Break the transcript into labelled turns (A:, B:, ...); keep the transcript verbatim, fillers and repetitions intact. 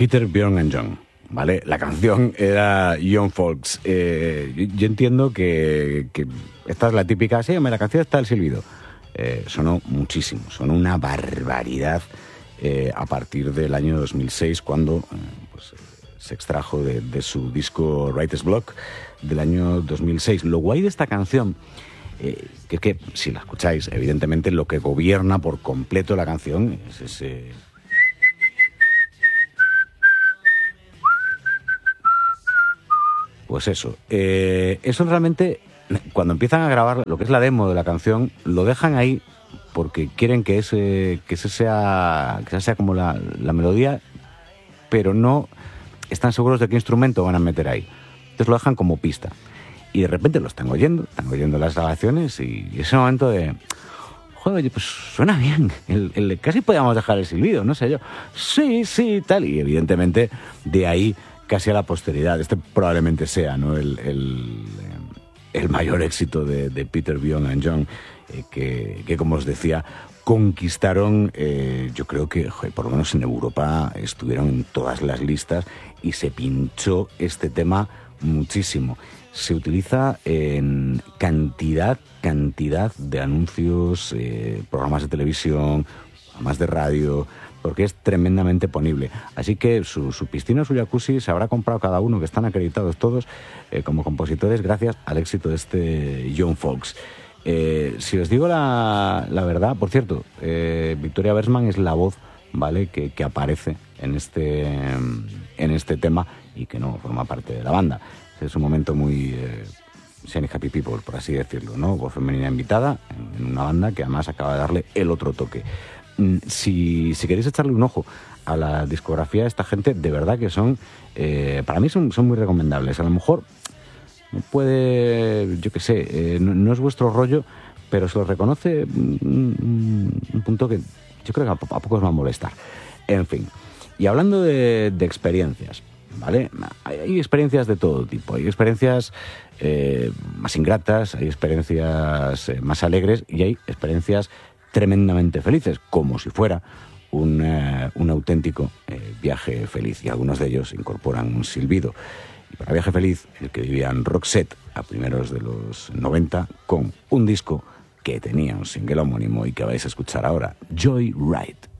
A: Peter, Bjorn and John, ¿vale? La canción era Young Folks. Eh, yo, yo entiendo que, que esta es la típica, sí, la canción está el silbido. Eh, sonó muchísimo, sonó una barbaridad eh, a partir del año dos mil seis, cuando eh, pues, se extrajo de, de su disco Writer's Block del año dos mil seis. Lo guay de esta canción, eh, que es que, si la escucháis, evidentemente lo que gobierna por completo la canción es ese... Pues eso, eh, eso realmente, cuando empiezan a grabar lo que es la demo de la canción, lo dejan ahí porque quieren que ese, que ese sea, que esa sea como la, la melodía, pero no están seguros de qué instrumento van a meter ahí. Entonces lo dejan como pista. Y de repente lo están oyendo, están oyendo las grabaciones y ese momento de... Joder, pues suena bien, el, el, casi podíamos dejar el silbido, no sé yo. Sí, sí, tal. Y evidentemente de ahí casi a la posteridad. Este probablemente sea, ¿no?, el, el, el mayor éxito de, de Peter, Bjorn and John, eh, que, que, como os decía, conquistaron, eh, yo creo que, joder, por lo menos en Europa, estuvieron en todas las listas y se pinchó este tema muchísimo. Se utiliza en cantidad, cantidad de anuncios, eh, programas de televisión, programas de radio, porque es tremendamente ponible. Así que su, su piscina, su jacuzzi, se habrá comprado cada uno, que están acreditados todos eh, como compositores, gracias al éxito de este Young Folks. Eh, si os digo la, la verdad, por cierto, eh, Victoria Bergman es la voz, ¿vale?, que, que aparece en este, en este tema y que no forma parte de la banda. Es un momento muy... Eh, Shiny Happy People, por así decirlo, ¿no? Voz femenina invitada en, en una banda que además acaba de darle el otro toque. Si, si queréis echarle un ojo a la discografía de esta gente, de verdad que son, eh, para mí son, son muy recomendables. A lo mejor no puede, yo qué sé, eh, no, no es vuestro rollo, pero se lo reconoce un, un punto que yo creo que a, a poco os va a molestar. En fin, y hablando de, de experiencias, ¿vale? Hay, hay experiencias de todo tipo. Hay experiencias eh, más ingratas, hay experiencias eh, más alegres y hay experiencias tremendamente felices, como si fuera un, eh, un auténtico eh, viaje feliz, y algunos de ellos incorporan un silbido. Y para Viaje Feliz, el que vivían Roxette a primeros de los noventa, con un disco que tenía un single homónimo y que vais a escuchar ahora, Joyride.